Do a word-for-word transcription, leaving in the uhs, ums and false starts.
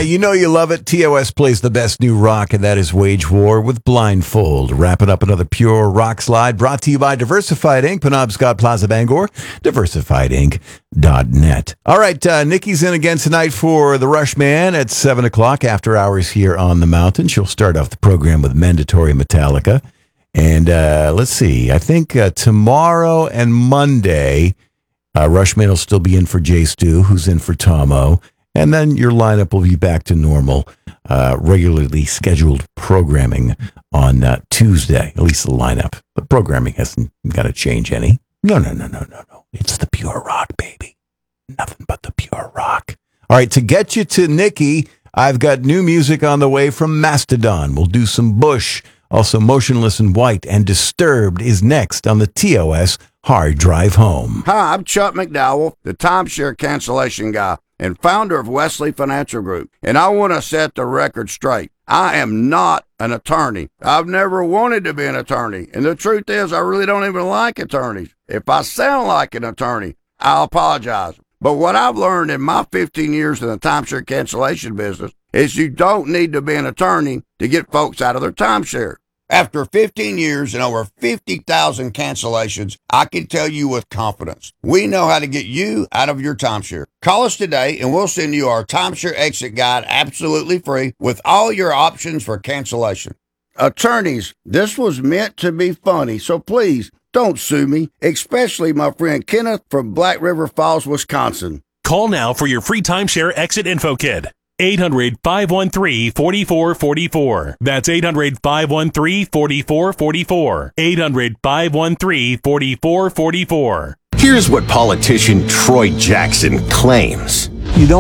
you know you love it. T O S plays the best new rock, and that is Wage War with Blindfold. Wrapping up another pure rock slide brought to you by Diversified Incorporated. Penobscot Plaza, Bangor, diversified inc dot net. All right, uh, Nikki's in again tonight for the Rush Man at seven o'clock after hours here on the mountain. She'll start off the program with Mandatory Metallica. And uh, let's see, I think uh, tomorrow and Monday, uh, Rushman will still be in for Jay Stu, who's in for Tomo. And then your lineup will be back to normal, uh, regularly scheduled programming on uh, Tuesday, at least the lineup. The programming hasn't got to change any. No, no, no, no, no, no. It's the pure rock, baby. Nothing but the pure rock. All right, to get you to Nikki, I've got new music on the way from Mastodon. We'll do some Bush. Also, Motionless in White and Disturbed is next on the T O S Hard Drive Home. Hi, I'm Chuck McDowell, the timeshare cancellation guy and founder of Wesley Financial Group, and I want to set the record straight. I am not an attorney. I've never wanted to be an attorney, and the truth is I really don't even like attorneys. If I sound like an attorney, I'll apologize. But what I've learned in my fifteen years in the timeshare cancellation business is you don't need to be an attorney to get folks out of their timeshare. After fifteen years and over fifty thousand cancellations, I can tell you with confidence, we know how to get you out of your timeshare. Call us today and we'll send you our timeshare exit guide absolutely free with all your options for cancellation. Attorneys, this was meant to be funny, so please don't sue me, especially my friend Kenneth from Black River Falls, Wisconsin. Call now for your free timeshare exit info kit. eight hundred, five one three, four four four four. That's eight hundred, five one three, four four four four. eight hundred, five one three, four four four four. Here's what politician Troy Jackson claims. You don't